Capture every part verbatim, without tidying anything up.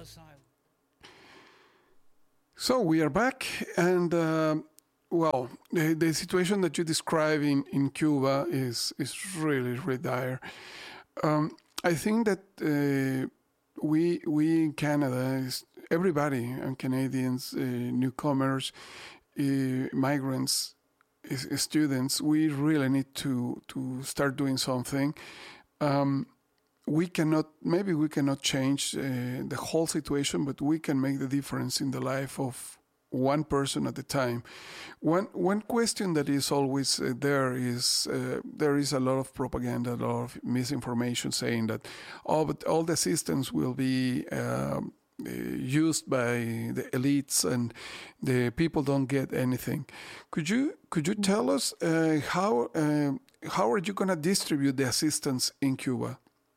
So we are back, and uh, well, the, the situation that you describe in, in Cuba is is really really dire. Um, I think that uh, we we in Canada is everybody and Canadians, uh, newcomers, uh, migrants, is, students. We really need to to start doing something. Um, we cannot maybe we cannot change uh, the whole situation, but we can make the difference in the life of one person at a time. One one question that is always uh, there is uh, there is a lot of propaganda, a lot of misinformation saying that oh, but all the systems will be um, uh, used by the elites and the people don't get anything. Could you could you tell us uh, how uh, how are you going to distribute the assistance in Cuba?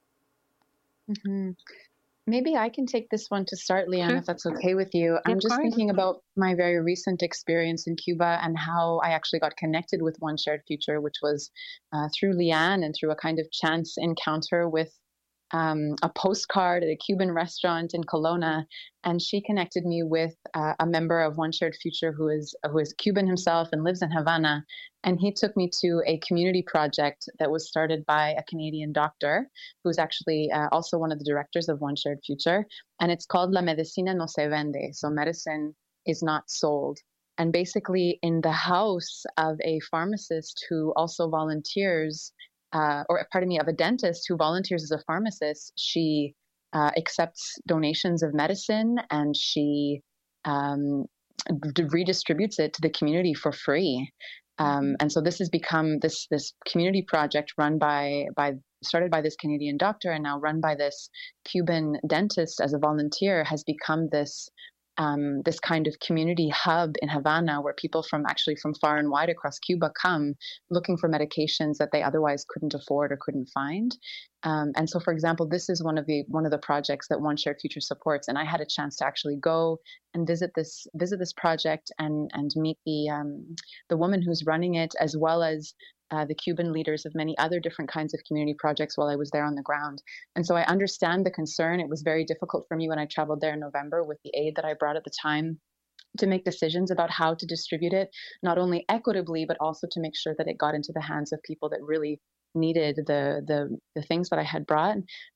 Mm-hmm. Maybe I can take this one to start, Leanne, Sure. if that's okay with you. Yeah, I'm of just course. thinking about my very recent experience in Cuba and how I actually got connected with One Shared Future, which was uh, through Leanne and through a kind of chance encounter with um, a postcard at a Cuban restaurant in Kelowna. And she connected me with uh, a member of One Shared Future who is who is Cuban himself and lives in Havana. And he took me to a community project that was started by a Canadian doctor who's actually uh, also one of the directors of One Shared Future. And it's called La Medicina No Se Vende. So medicine is not sold. And basically in the house of a pharmacist who also volunteers, uh, or pardon me, of a dentist who volunteers as a pharmacist, she uh, accepts donations of medicine and she um, d- redistributes it to the community for free. Um, and so this has become this this community project run by by started by this Canadian doctor and now run by this Cuban dentist as a volunteer has become this um, this kind of community hub in Havana where people from actually from far and wide across Cuba come looking for medications that they otherwise couldn't afford or couldn't find. Um, and so, for example, this is one of the one of the projects that One Shared Future supports, and I had a chance to actually go and visit this visit this project and and meet the um, the woman who's running it, as well as uh, the Cuban leaders of many other different kinds of community projects while I was there on the ground. And so I understand the concern. It was very difficult for me when I traveled there in November with the aid that I brought at the time to make decisions about how to distribute it, not only equitably, but also to make sure that it got into the hands of people that really needed the the the things that I had brought.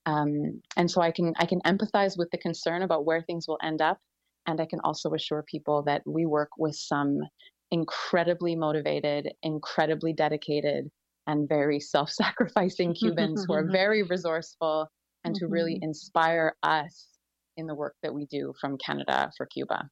Um, and so I can I can empathize with the concern about where things will end up. And I can also assure people that we work with some incredibly motivated, incredibly dedicated, and very self-sacrificing Cubans who are very resourceful and who really inspire us in the work that we do from Canada for Cuba.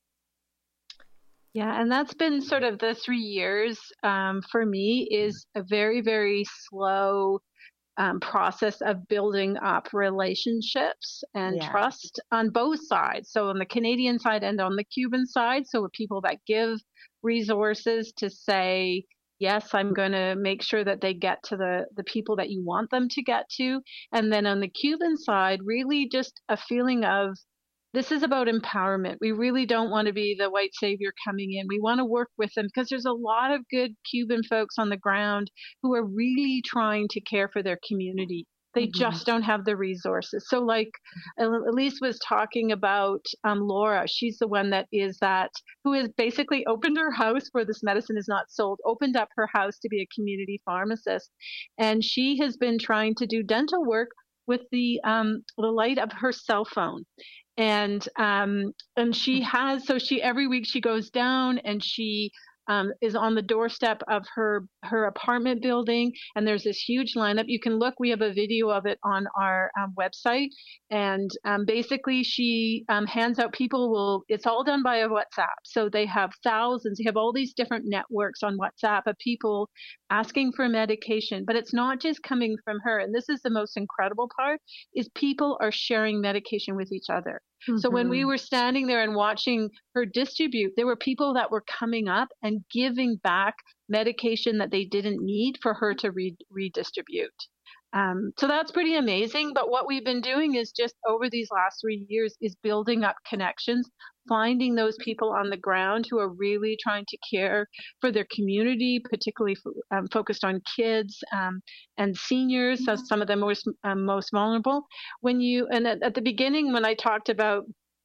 Yeah, and that's been sort of the three years um, for me is a very, very slow um, process of building up relationships and Yeah. trust on both sides. So on the Canadian side and on the Cuban side. So with people that give resources to say, yes, I'm going to make sure that they get to the, the people that you want them to get to. And then on the Cuban side, really just a feeling of, this is about empowerment. We really don't want to be the white savior coming in. We want to work with them because there's a lot of good Cuban folks on the ground who are really trying to care for their community. They Mhm. just don't have the resources. So like Elise was talking about um, Laura, she's the one that is that, who has basically opened her house where this medicine is not sold, opened up her house to be a community pharmacist. And she has been trying to do dental work with the um, the light of her cell phone. And um, and she has, so she every week she goes down and she um, is on the doorstep of her her apartment building, and there's this huge lineup. You can look. We have a video of it on our um, website, and um, basically she um, hands out. People will. It's all done by a WhatsApp, so they have thousands. They have all these different networks on WhatsApp of people asking for medication, but it's not just coming from her. And this is the most incredible part: is people are sharing medication with each other. So when we were standing there and watching her distribute, there were people that were coming up and giving back medication that they didn't need for her to re- redistribute. Um, so that's pretty amazing. But what we've been doing is just over these last three years is building up connections, finding those people on the ground who are really trying to care for their community, particularly um, focused on kids um, and seniors, so some of the most um, most vulnerable. When you and at, at the beginning, when I talked about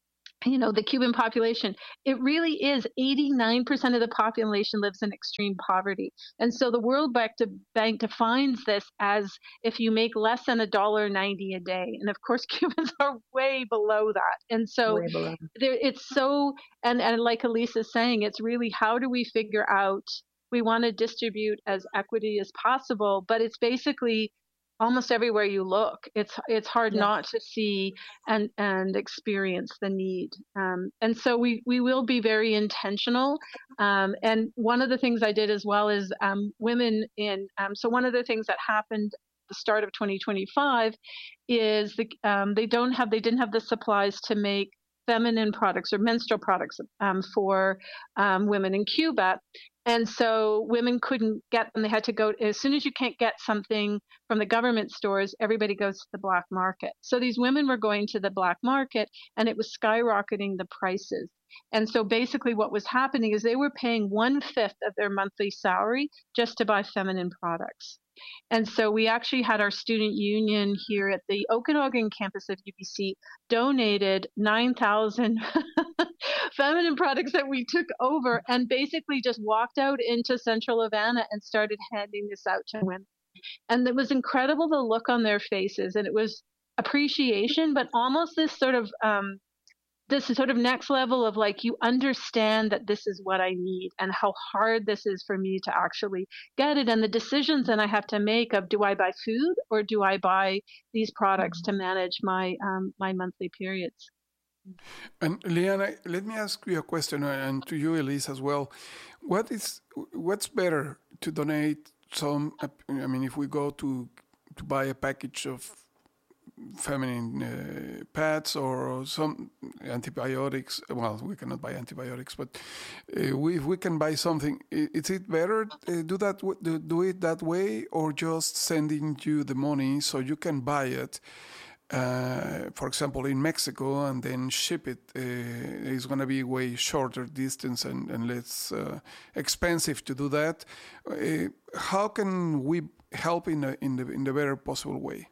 you know, the Cuban population, it really is eighty-nine percent of the population lives in extreme poverty. And so the World Bank, de- Bank defines this as if you make less than a dollar ninety a day. And of course, Cubans are way below that. And so Way below. there, it's so, and, and like Elise is saying, it's really how do we figure out, we want to distribute as equity as possible, but it's basically almost everywhere you look, it's it's hard Yeah. not to see and and experience the need. Um, and so we we will be very intentional. Um, and one of the things I did as well is um, women in. Um, so one of the things that happened at the start of twenty twenty-five is the um, they don't have they didn't have the supplies to make feminine products or menstrual products um, for um, women in Cuba. And so women couldn't get them. They had to go, as soon as you can't get something from the government stores, everybody goes to the black market. So these women were going to the black market and it was skyrocketing the prices. And so basically what was happening is they were paying one fifth of their monthly salary just to buy feminine products. And so we actually had our student union here at the Okanagan campus of U B C donated nine thousand feminine products that we took over and basically just walked out into central Havana and started handing this out to women. And it was incredible the look on their faces. And it was appreciation, but almost this sort of um, this sort of next level of like, you understand that this is what I need and how hard this is for me to actually get it. And the decisions that I have to make of, do I buy food or do I buy these products to manage my um, my monthly periods? And Liana, let me ask you a question, and to you, Elise, as well. What is what's better to donate some? I mean, if we go to to buy a package of feminine uh, pads or some antibiotics. Well, we cannot buy antibiotics, but uh, we, if we can buy something, is it better uh, do that do, do it that way, or just sending you the money so you can buy it? Uh, for example, in Mexico, and then ship it. Uh, it's going to be way shorter distance and, and less uh, expensive to do that. Uh, how can we help in a, in the in the better possible way?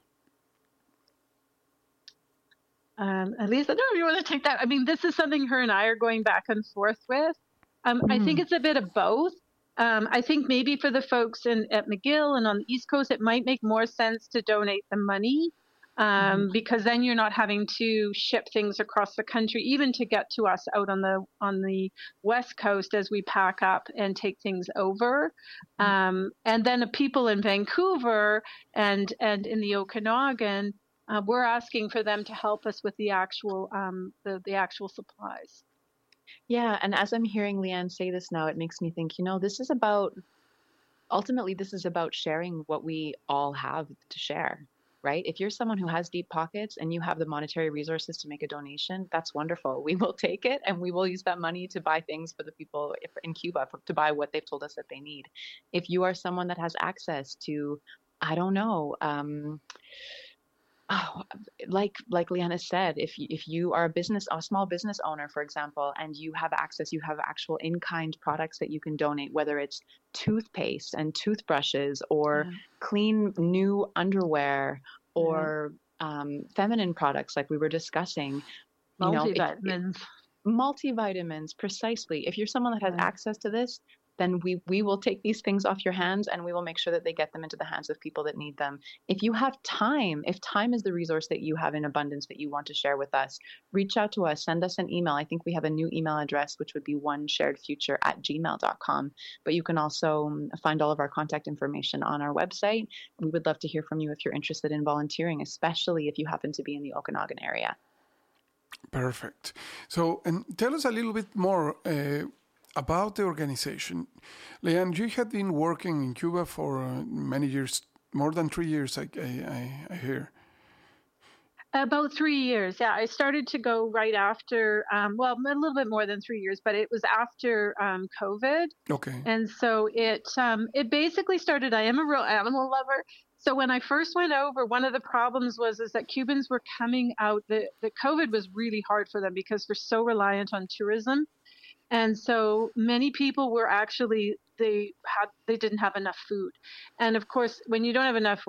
Um, at least I don't know if you want to take that. I mean, this is something her and I are going back and forth with. Um, mm. I think it's a bit of both. Um, I think maybe for the folks in at McGill and on the East Coast, it might make more sense to donate the money um, mm-hmm. because then you're not having to ship things across the country, even to get to us out on the on the West Coast as we pack up and take things over. Mm-hmm. Um, and then the people in Vancouver and and in the Okanagan, Uh, we're asking for them to help us with the actual um, the, the actual supplies. Yeah, and as I'm hearing Leanne say this now, it makes me think, you know, this is about, ultimately, this is about sharing what we all have to share, right? If you're someone who has deep pockets and you have the monetary resources to make a donation, that's wonderful. We will take it and we will use that money to buy things for the people in Cuba, for, to buy what they've told us that they need. If you are someone that has access to, I don't know, um, Oh, like like Liana said, if you, if you are a business, a small business owner, for example, and you have access, you have actual in-kind products that you can donate, whether it's toothpaste and toothbrushes or yeah. clean new underwear or yeah. um, feminine products like we were discussing. Multivitamins. You know, it, it, multivitamins, precisely. If you're someone that has yeah. access to this, then we, we will take these things off your hands and we will make sure that they get them into the hands of people that need them. If you have time, if time is the resource that you have in abundance that you want to share with us, reach out to us, send us an email. I think we have a new email address, which would be one shared future at gmail dot com. But you can also find all of our contact information on our website. We would love to hear from you if you're interested in volunteering, especially if you happen to be in the Okanagan area. Perfect. So, and tell us a little bit more uh, about the organization. Leanne, you had been working in Cuba for uh, many years, more than three years, I, I, I hear. About three years, yeah. I started to go right after, um, well, a little bit more than three years, but it was after um, COVID. Okay. And so it um, it basically started, I am a real animal lover. So when I first went over, one of the problems was is that Cubans were coming out, the, the COVID was really hard for them because they're so reliant on tourism. And so many people were actually, they had, they didn't have enough food. And of course, when you don't have enough, well,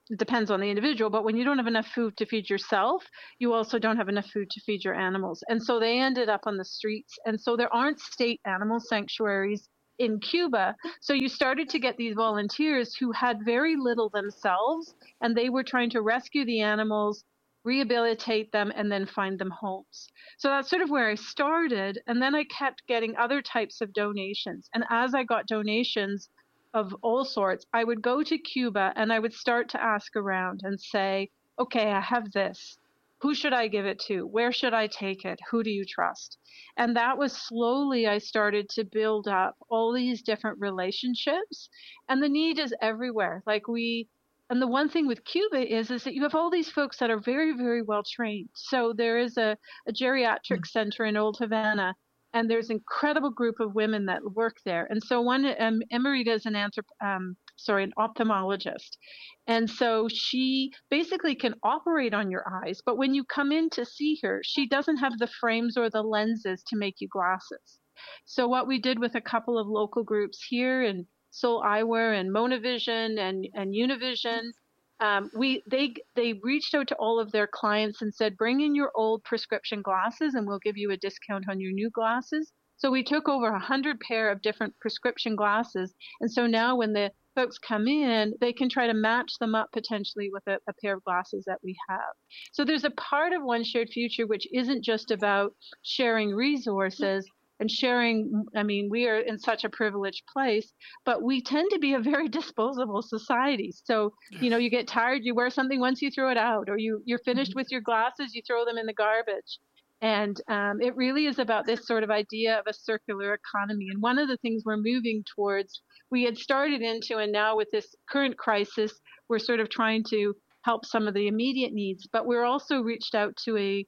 it depends on the individual, but when you don't have enough food to feed yourself, you also don't have enough food to feed your animals. And so they ended up on the streets. And so there aren't state animal sanctuaries in Cuba. So you started to get these volunteers who had very little themselves, and they were trying to rescue the animals, rehabilitate them, and then find them homes. So that's sort of where I started. And then I kept getting other types of donations. And as I got donations of all sorts, I would go to Cuba and I would start to ask around and say, okay, I have this. Who should I give it to? Where should I take it? Who do you trust? And that was slowly I started to build up all these different relationships. And the need is everywhere. Like we, and the one thing with Cuba is, is that you have all these folks that are very, very well trained. So there is a, a geriatric center in Old Havana, and there's an incredible group of women that work there. And so one, um, Emerita is an anthrop, um, sorry, an ophthalmologist. And so she basically can operate on your eyes, but when you come in to see her, she doesn't have the frames or the lenses to make you glasses. So what we did with a couple of local groups here in Soul Eyewear and Monavision and, and Univision, um, we they they reached out to all of their clients and said, bring in your old prescription glasses and we'll give you a discount on your new glasses. So we took over a hundred pair of different prescription glasses. And so now when the folks come in, they can try to match them up potentially with a, a pair of glasses that we have. So there's a part of One Shared Future which isn't just about sharing resources and sharing. I mean, we are in such a privileged place, but we tend to be a very disposable society. So, you know, you get tired, you wear something once, you throw it out, or you, you're finished with your glasses, you throw them in the garbage. And um, it really is about this sort of idea of a circular economy. And one of the things we're moving towards, we had started into, and now with this current crisis, we're sort of trying to help some of the immediate needs. But we're also reached out to a,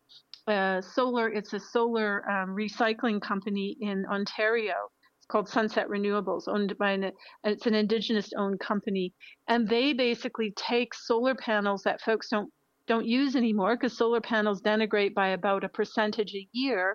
a solar, it's a solar um, recycling company in Ontario. It's called Sunset Renewables, owned by an, it's an Indigenous owned company. And they basically take solar panels that folks don't don't use anymore, because solar panels denigrate by about a percentage a year,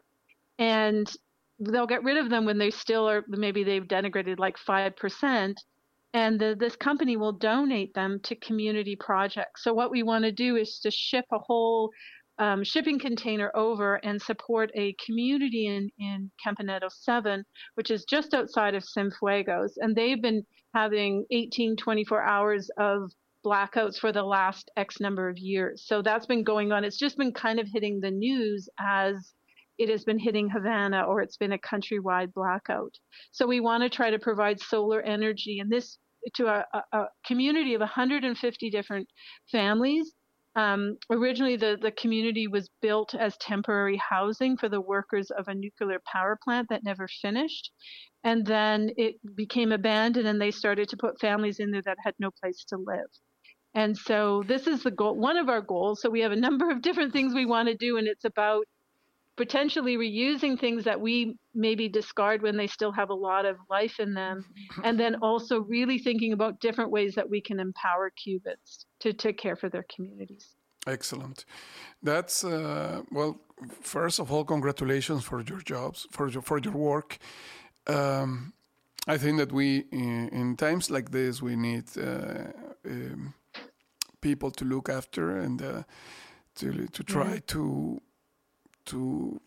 and they'll get rid of them when they still are, maybe they've denigrated like five percent, and the, this company will donate them to community projects. So what we want to do is to ship a whole um, shipping container over and support a community in, in Campineto seven, which is just outside of Cienfuegos, and they've been having eighteen, twenty-four hours of blackouts for the last X number of years. So that's been going on. It's just been kind of hitting the news as it has been hitting Havana, or it's been a countrywide blackout. So we want to try to provide solar energy and this to a, a, a community of one hundred fifty different families. Um, originally, the, the community was built as temporary housing for the workers of a nuclear power plant that never finished. And then it became abandoned, and they started to put families in there that had no place to live. And so this is the goal, one of our goals. So we have a number of different things we want to do, and it's about potentially reusing things that we maybe discard when they still have a lot of life in them, and then also really thinking about different ways that we can empower Cubans to, to care for their communities. Excellent. That's, uh, well, first of all, congratulations for your jobs, for your, for your work. Um, I think that we, in, in times like this, we need uh, um, people to look after and uh, to to try yeah. to to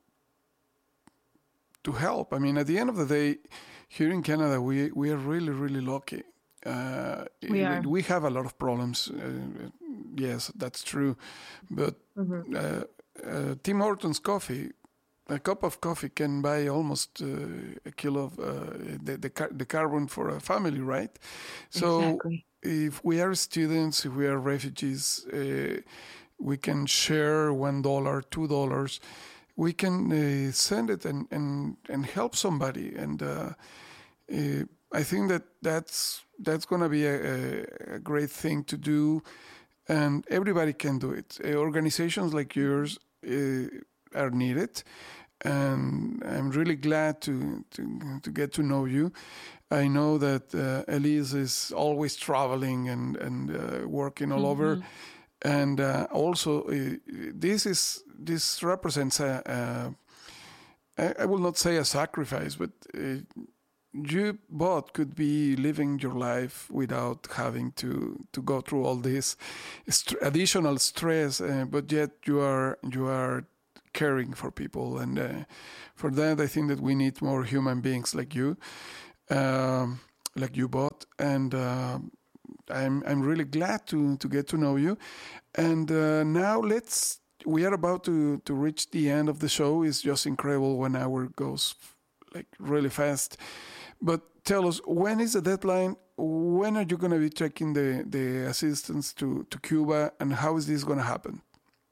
to help. I mean, at the end of the day, here in Canada, we we are really really lucky. Uh, we are. We have a lot of problems. Uh, yes, that's true, but mm-hmm. uh, uh, Tim Hortons coffee. A cup of coffee can buy almost uh, a kilo of uh, the, the car- the carbon for a family, right? So exactly. If we are students, if we are refugees, uh, we can share one dollar, two dollars. We can uh, send it and, and, and help somebody. And uh, uh, I think that that's that's going to be a, a great thing to do, and everybody can do it. Uh, organizations like yours uh, are needed. And I'm really glad to, to to get to know you. I know that uh, Elise is always traveling and and uh, working all mm-hmm. over, and uh, also uh, this is this represents a, a I, I will not say a sacrifice, but uh, you both could be living your life without having to, to go through all this st- additional stress, uh, but yet you are you are caring for people, and uh, for that I think that we need more human beings like you, um, like you both, and uh, I'm I'm really glad to to get to know you, and uh, now let's we are about to to reach the end of the show. It's just incredible. One hour goes like really fast. But tell us, when is the deadline? When are you going to be taking the, the assistance to, to Cuba, and how is this going to happen?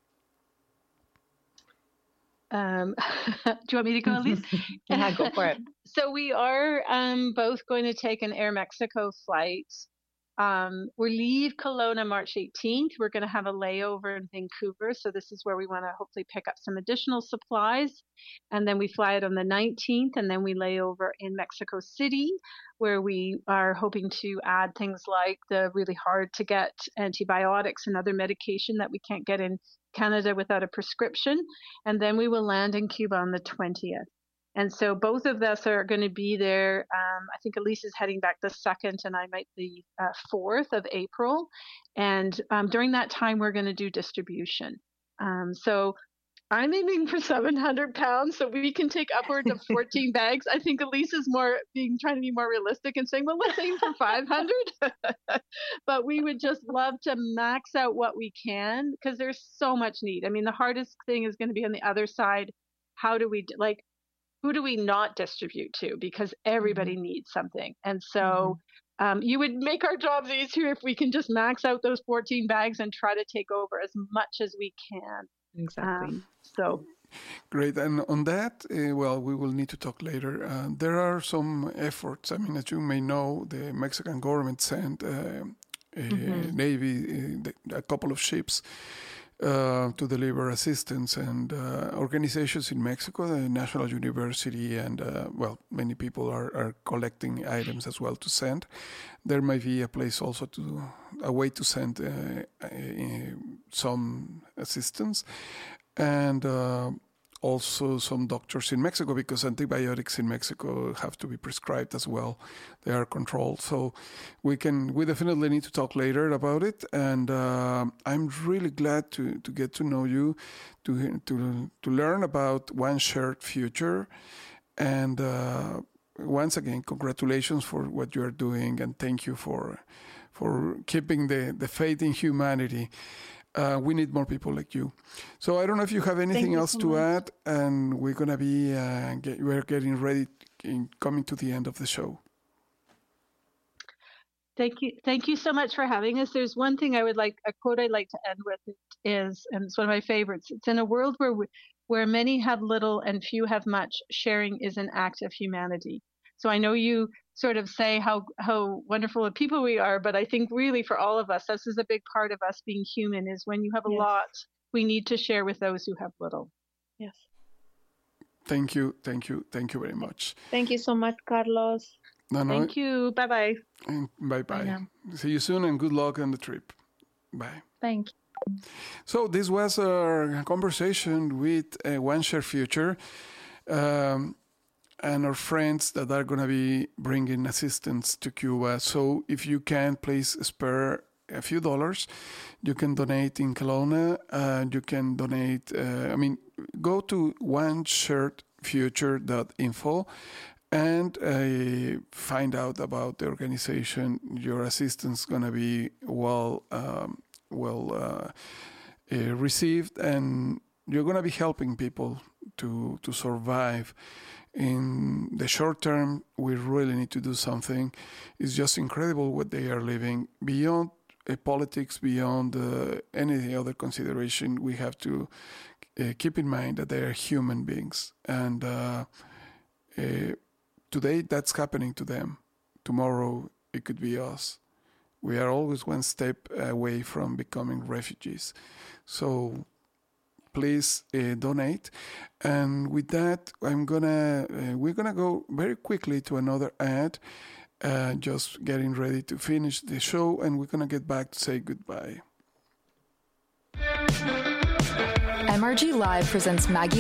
Um, do you want me to go, Elise? Yeah, go for it. So we are um, both going to take an Air Mexico flight. Um, we leave Kelowna March eighteenth. We're going to have a layover in Vancouver. So this is where we want to hopefully pick up some additional supplies. And then we fly it on the nineteenth, and then we lay over in Mexico City, where we are hoping to add things like the really hard to get antibiotics and other medication that we can't get in Canada without a prescription. And then we will land in Cuba on the twentieth. And so both of us are going to be there. Um, I think Elise is heading back the second, and I might the uh, fourth of April. And um, during that time, we're going to do distribution. Um, so I'm aiming for seven hundred pounds, so we can take upwards of fourteen bags. I think Elise is more being trying to be more realistic and saying, well, let's aim for five hundred. But we would just love to max out what we can, because there's so much need. I mean, the hardest thing is going to be on the other side. How do we, like, who do we not distribute to? Because everybody mm-hmm. needs something. And so mm-hmm. um, you would make our jobs easier if we can just max out those fourteen bags and try to take over as much as we can. Exactly. Um, so great. And on that, uh, well, we will need to talk later. Uh, there are some efforts. I mean, as you may know, the Mexican government sent uh, a mm-hmm. Navy, uh, a couple of ships Uh, to deliver assistance, and uh, organizations in Mexico, the National University, and uh, well, many people are, are collecting items as well to send. There might be a place also to a way to send uh, uh, some assistance, and uh, also some doctors in Mexico, because antibiotics in Mexico have to be prescribed as well. They are controlled. So we can, we definitely need to talk later about it. And uh, I'm really glad to, to get to know you, to to to learn about One Shared Future. And uh, once again, congratulations for what you are doing, and thank you for for keeping the, the faith in humanity. Uh, we need more people like you. So I don't know if you have anything you else so to much. add, and we're gonna be uh, get, we're getting ready, in, coming to the end of the show. Thank you, thank you so much for having us. There's one thing I would like, a quote I'd like to end with is, and it's one of my favorites. It's in a world where we, where many have little and few have much. Sharing is an act of humanity. So I know you sort of say how, how wonderful of people we are, but I think really for all of us, this is a big part of us being human, is when you have a yes. lot, we need to share with those who have little. Yes. Thank you, thank you, thank you very much. Thank you so much, Carlos. No, no, Thank you. Bye-bye. and bye-bye. Bye See you soon, and good luck on the trip. Bye. Thank you. So this was a conversation with uh, One Share Future. Um, and our friends that are going to be bringing assistance to Cuba. So if you can, please spare a few dollars. You can donate in Kelowna. Uh, you can donate, uh, I mean, go to one shared future dot info and uh, find out about the organization. Your assistance is going to be well, um, well uh, uh, received, and you're going to be helping people to to survive. In the short term, we really need to do something. It's just incredible what they are living. Beyond uh, politics, beyond uh, any other consideration, we have to uh, keep in mind that they are human beings. And uh, uh, today, that's happening to them. Tomorrow, it could be us. We are always one step away from becoming refugees. So please uh, donate. And with that, I'm gonna uh, we're gonna go very quickly to another ad. Uh, just getting ready to finish the show, and we're gonna get back to say goodbye. M R G Live presents Maggie